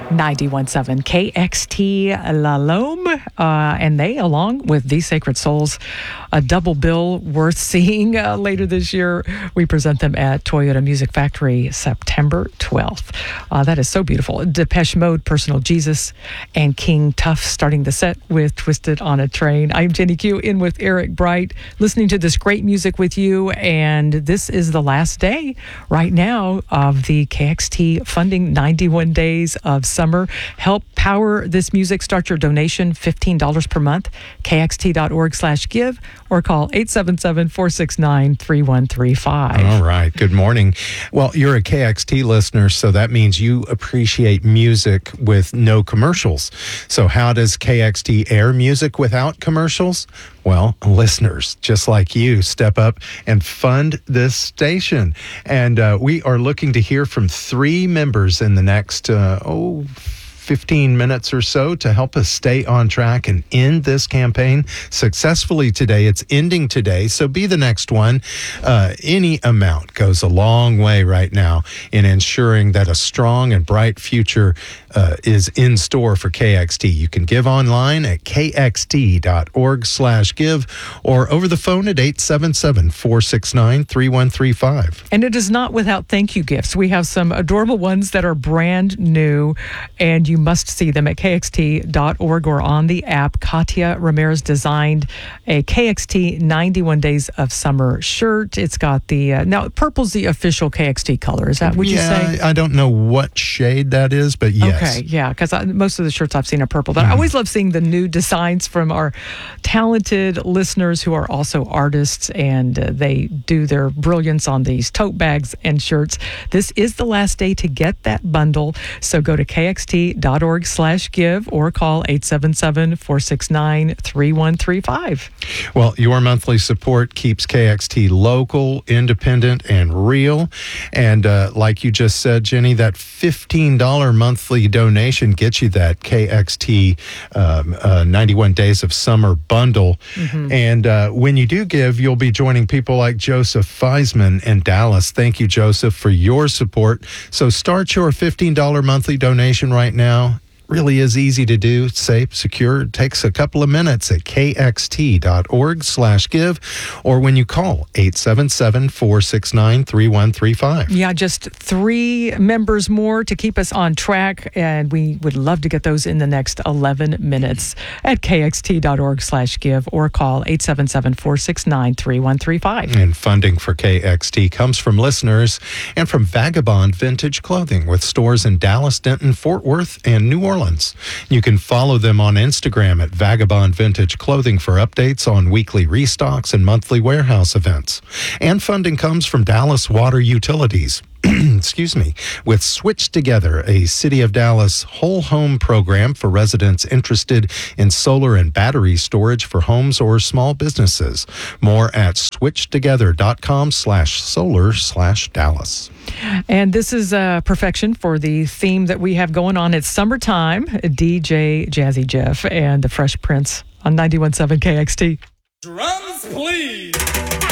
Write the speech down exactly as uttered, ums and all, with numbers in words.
ninety-one point seven K X T La Lome, uh, and they, along with The Sacred Souls, a double bill worth seeing uh, later this year. We present them at Toyota Music Factory September twelfth. Uh, that is so beautiful. Depeche Mode, Personal Jesus, and King Tuff starting the set with Twisted on a Train. I'm Jenny Q, in with Eric Bright, listening to this great music with you, and this is the last day right now of the K X T funding ninety-one days of summer. Help power this music. Start your donation, fifteen dollars per month, K X T dot org slash give, or call eight seven seven, four six nine, three one three five. All right. Good morning. Well, you're a K X T listener, so that means you appreciate music with no commercials. So how does K X T air music without commercials? Well, listeners just like you step up and fund this station. And uh, we are looking to hear from three members in the next, uh, oh, fifteen minutes or so to help us stay on track and end this campaign successfully today. It's ending today, so be the next one. Uh, any amount goes a long way right now in ensuring that a strong and bright future uh, is in store for K X T. You can give online at K X T dot org slash give or over the phone at eight seven seven, four six nine, three one three five. And it is not without thank you gifts. We have some adorable ones that are brand new, and you must see them at K X T dot org or on the app. Katia Ramirez designed a K X T ninety-one Days of Summer shirt. It's got the, uh, now purple's the official K X T color. Is that what yeah, you say? I don't know what shade that is, but yes. Okay, yeah, because most of the shirts I've seen are purple. But mm. I always love seeing the new designs from our talented listeners who are also artists, and uh, they do their brilliance on these tote bags and shirts. This is the last day to get that bundle, so go to K X T dot org slash give or call eight seven seven, four six nine, three one three five. Well, your monthly support keeps K X T local, independent, and real. And uh, like you just said, Jenny, that fifteen dollars monthly donation gets you that K X T um, uh, ninety-one Days of Summer bundle. Mm-hmm. And uh, when you do give, you'll be joining people like Joseph Feisman in Dallas. Thank you, Joseph, for your support. So start your fifteen dollars monthly donation right now. Really is easy to do, safe, secure. It takes a couple of minutes at K X T dot org slash give or when you call eight seven seven, four six nine, three one three five. Yeah, just three members more to keep us on track, and we would love to get those in the next eleven minutes at K X T dot org slash give or call eight seven seven, four six nine, three one three five. And funding for K X T comes from listeners and from Vagabond Vintage Clothing with stores in Dallas, Denton, Fort Worth, and New Orleans. You can follow them on Instagram at Vagabond Vintage Clothing for updates on weekly restocks and monthly warehouse events. And funding comes from Dallas Water Utilities. Excuse me, with Switch Together, a City of Dallas whole home program for residents interested in solar and battery storage for homes or small businesses. More at switch together dot com slash solar slash Dallas. And this is uh, perfection for the theme that we have going on. It's summertime. D J Jazzy Jeff and the Fresh Prince on ninety-one point seven K X T. Drums, please.